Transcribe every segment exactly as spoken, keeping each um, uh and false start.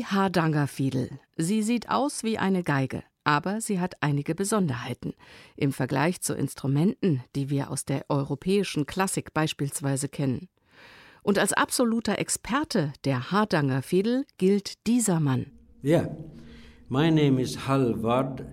Die Hardangerfiedel. Sie sieht aus wie eine Geige, aber sie hat einige Besonderheiten. Im Vergleich zu Instrumenten, die wir aus der europäischen Klassik beispielsweise kennen. Und als absoluter Experte der Hardangerfiedel gilt dieser Mann. Yeah, my name is Halvard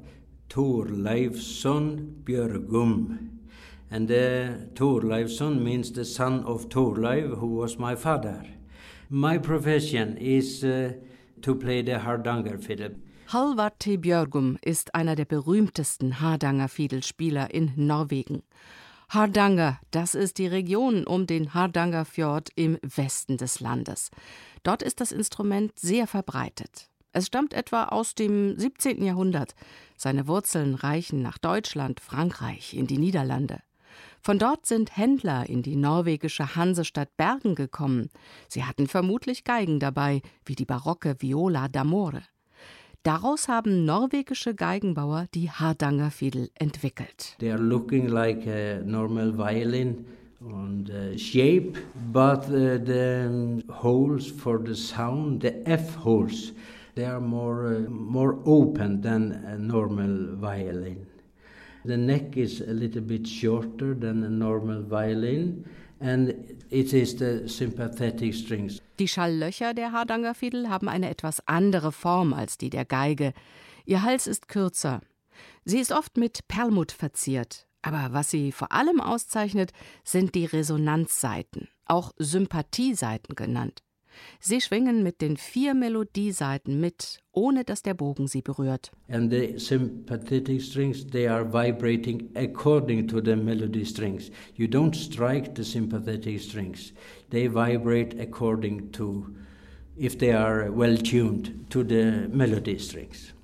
Thorleifsson Björgum. And uh, Thorleifsson means the son of Thorleif, who was my father. My profession is uh, to play the Hardangerfiddle. Halvard T. Björgum ist einer der berühmtesten Hardangerfiedelspieler in Norwegen. Hardanger, das ist die Region um den Hardangerfjord im Westen des Landes. Dort ist das Instrument sehr verbreitet. Es stammt etwa aus dem siebzehnten Jahrhundert. Seine Wurzeln reichen nach Deutschland, Frankreich, in die Niederlande. Von dort sind Händler in die norwegische Hansestadt Bergen gekommen. Sie hatten vermutlich Geigen dabei, wie die barocke Viola d'amore. Daraus haben norwegische Geigenbauer die Hardangerfiedel entwickelt. They are looking like a normal violin on the shape, but uh, the holes for the sound, the F holes, they are more uh, more open than a normal violin. The neck is a little bit shorter than a normal violin, and it is the sympathetic strings. Die Schalllöcher der Hardangerfiedel haben eine etwas andere Form als die der Geige. Ihr Hals ist kürzer. Sie ist oft mit Perlmutt verziert. Aber was sie vor allem auszeichnet, sind die Resonanzsaiten, auch Sympathiesaiten genannt. Sie schwingen mit den vier Melodiesaiten mit, ohne dass der Bogen sie berührt. And the sympathetic strings, they are vibrating according to the melody strings. You don't strike the sympathetic strings. They vibrate according to, if they are well tuned, to the melody strings.